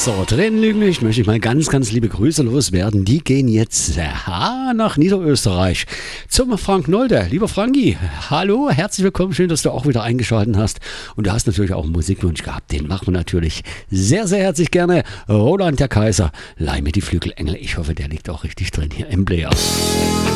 So, Tränen lügen nicht, möchte ich mal ganz liebe Grüße loswerden. Die gehen jetzt nach Niederösterreich zum Frank Nolde. Lieber Franki, hallo, herzlich willkommen, schön, dass du auch wieder eingeschaltet hast. Und du hast natürlich auch einen Musikwunsch gehabt, den machen wir natürlich sehr herzlich gerne. Roland der Kaiser, leih mir die Flügelengel. Ich hoffe, der liegt auch richtig drin hier im Player.